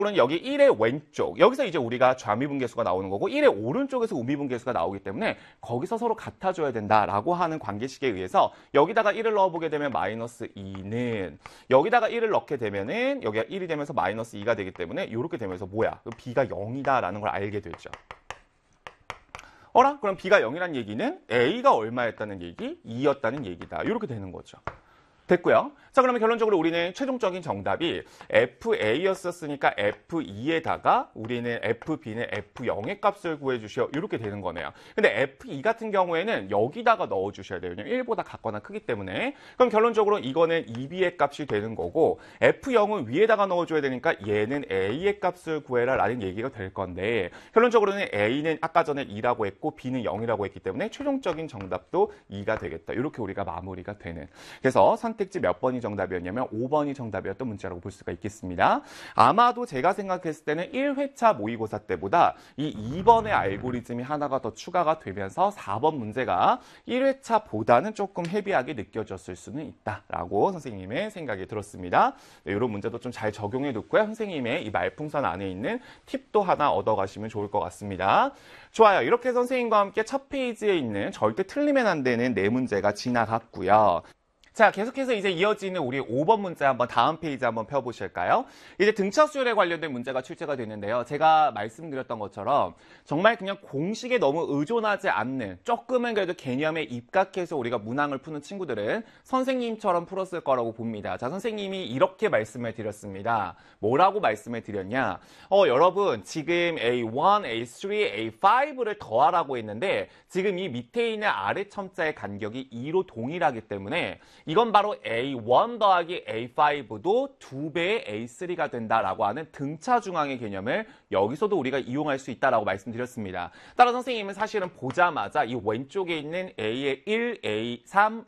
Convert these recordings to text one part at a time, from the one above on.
는 여기 1의 왼쪽, 여기서 이제 우리가 좌미분계수가 나오는 거고 1의 오른쪽에서 우미분계수가 나오기 때문에 거기서 서로 같아줘야 된다라고 하는 관계식에 의해서 여기다가 1을 넣어보게 되면 마이너스 2는 여기다가 1을 넣게 되면은 여기가 1이 되면서 마이너스 2가 되기 때문에 이렇게 되면서 뭐야? b가 0이다라는 걸 알게 되죠. 어라? 그럼 b가 0이라는 얘기는 a가 얼마였다는 얘기? 2였다는 얘기다. 이렇게 되는 거죠. 됐고요. 자, 그러면 결론적으로 우리는 최종적인 정답이 FA였었으니까 F2에다가 우리는 FB는 F0의 값을 구해주시오. 이렇게 되는 거네요. 근데 F2 같은 경우에는 여기다가 넣어주셔야 돼요. 왜냐면 1보다 같거나 크기 때문에. 그럼 결론적으로 이거는 2B의 값이 되는 거고 F0은 위에다가 넣어줘야 되니까 얘는 A의 값을 구해라 라는 얘기가 될 건데 결론적으로는 A는 아까 전에 2라고 했고 B는 0이라고 했기 때문에 최종적인 정답도 2가 되겠다. 이렇게 우리가 마무리가 되는. 그래서 선택지 몇 번이 정답이었냐면 5번이 정답이었던 문제라고 볼 수가 있겠습니다. 아마도 제가 생각했을 때는 1회차 모의고사 때보다 이 2번의 알고리즘이 하나가 더 추가가 되면서 4번 문제가 1회차보다는 조금 헤비하게 느껴졌을 수는 있다라고 선생님의 생각이 들었습니다. 네, 이런 문제도 좀 잘 적용해 놓고요. 선생님의 이 말풍선 안에 있는 팁도 하나 얻어가시면 좋을 것 같습니다. 좋아요. 이렇게 선생님과 함께 첫 페이지에 있는 절대 틀리면 안 되는 4문제가 지나갔고요. 자, 계속해서 이제 이어지는 우리 5번 문제 한번 다음 페이지 한번 펴보실까요? 이제 등차 수열에 관련된 문제가 출제가 되는데요. 제가 말씀드렸던 것처럼 정말 그냥 공식에 너무 의존하지 않는 조금은 그래도 개념에 입각해서 우리가 문항을 푸는 친구들은 선생님처럼 풀었을 거라고 봅니다. 자, 선생님이 이렇게 말씀을 드렸습니다. 뭐라고 말씀을 드렸냐? 여러분 지금 A1, A3, A5를 더하라고 했는데 지금 이 밑에 있는 아래 첨자의 간격이 2로 동일하기 때문에 이건 바로 A1 더하기 A5도 2배의 A3가 된다라고 하는 등차 중앙의 개념을 여기서도 우리가 이용할 수 있다라고 말씀드렸습니다. 따라 선생님은 사실은 보자마자 이 왼쪽에 있는 A의 1, A3,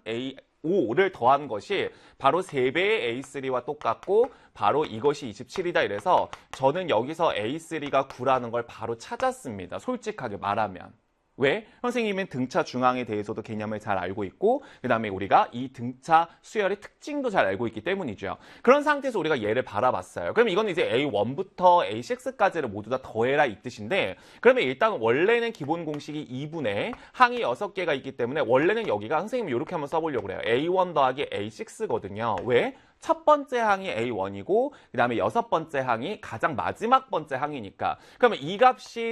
A5를 더한 것이 바로 3배의 A3와 똑같고 바로 이것이 27이다 이래서 저는 여기서 A3가 9라는 걸 바로 찾았습니다. 솔직하게 말하면. 왜? 선생님은 등차 중앙에 대해서도 개념을 잘 알고 있고 그 다음에 우리가 이 등차 수열의 특징도 잘 알고 있기 때문이죠. 그런 상태에서 우리가 얘를 바라봤어요. 그럼 이건 이제 A1부터 A6까지를 모두 다 더해라 이 뜻인데 그러면 일단 원래는 기본 공식이 2분의 항이 6개가 있기 때문에 원래는 여기가 선생님이 이렇게 한번 써보려고 그래요. A1 더하기 A6거든요. 왜? 첫 번째 항이 A1이고 그 다음에 6번째 항이 가장 마지막 번째 항이니까 그러면 이 값이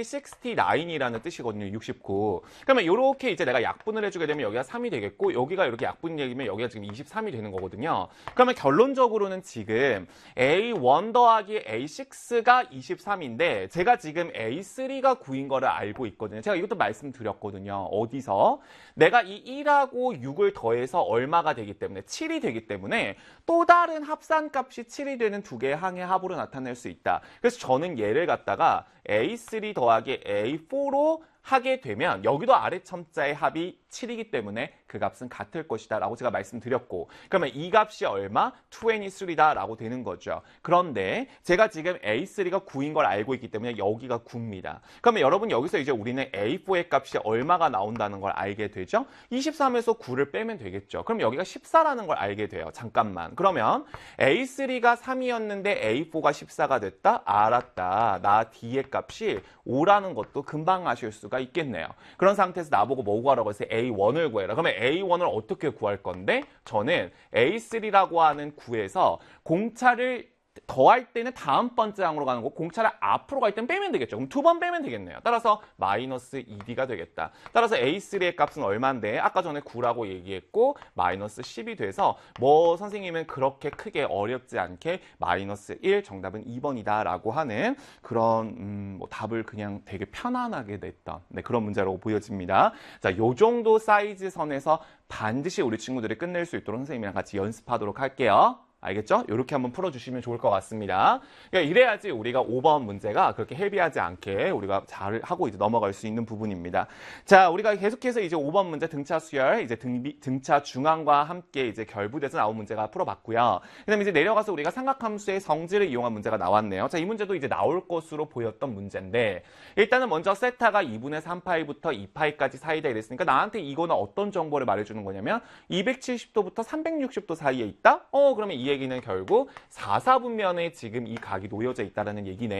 69이라는 뜻이거든요. 69. 그러면 이렇게 이제 내가 약분을 해주게 되면 여기가 3이 되겠고 여기가 이렇게 약분 얘기면 여기가 지금 23이 되는 거거든요. 그러면 결론적으로는 지금 A1 더하기 A6가 23인데 제가 지금 A3가 9인 거를 알고 있거든요. 제가 이것도 말씀드렸거든요. 어디서? 내가 이 1하고 6을 더해서 얼마가 되기 때문에 7이 되기 때문에 또 다른 합산값이 7이 되는 두 개의 항의 합으로 나타낼 수 있다. 그래서 저는 얘를 갖다가 A3 더하기 A4로 하게 되면 여기도 아래 첨자의 합이 7이기 때문에 그 값은 같을 것이다 라고 제가 말씀드렸고 그러면 이 값이 얼마? 23다 라고 되는 거죠. 그런데 제가 지금 A3가 9인 걸 알고 있기 때문에 여기가 9입니다. 그러면 여러분 여기서 이제 우리는 A4의 값이 얼마가 나온다는 걸 알게 되죠. 23에서 9를 빼면 되겠죠. 그럼 여기가 14라는 걸 알게 돼요. 잠깐만. 그러면 A3가 3이었는데 A4가 14가 됐다? 알았다. 나 D의 값이 5라는 것도 금방 아실 수가 있겠네요. 그런 상태에서 나보고 뭐 구하라고 해서 A1을 구해라. 그러면 A1을 어떻게 구할 건데 저는 A3라고 하는 구에서 공차를 더할 때는 다음 번째 항으로 가는 거고 공차를 앞으로 갈 때는 빼면 되겠죠. 그럼 2번 빼면 되겠네요. 따라서 마이너스 2D가 되겠다. 따라서 A3의 값은 얼마인데 아까 전에 9라고 얘기했고 마이너스 10이 돼서 뭐 선생님은 그렇게 크게 어렵지 않게 마이너스 1 정답은 2번이다 라고 하는 그런 뭐 답을 그냥 되게 편안하게 냈던 그런 문제라고 보여집니다. 자, 요 정도 사이즈 선에서 반드시 우리 친구들이 끝낼 수 있도록 선생님이랑 같이 연습하도록 할게요. 알겠죠? 이렇게 한번 풀어주시면 좋을 것 같습니다. 그러니까 이래야지 우리가 5번 문제가 그렇게 헤비하지 않게 우리가 잘 하고 이제 넘어갈 수 있는 부분입니다. 자, 우리가 계속해서 이제 5번 문제 등차 수열, 이제 등차 중앙과 함께 이제 결부돼서 나온 문제가 풀어봤고요. 그다음에 이제 내려가서 우리가 삼각함수의 성질을 이용한 문제가 나왔네요. 자, 이 문제도 이제 나올 것으로 보였던 문제인데 일단은 먼저 세타가 2분의 3파이부터 2파이까지 사이다 이랬으니까 나한테 이거는 어떤 정보를 말해주는 거냐면 270도부터 360도 사이에 있다? 그러면 이 얘기는 결국 4, 4분면에 지금 이 각이 놓여져 있다는 얘기네.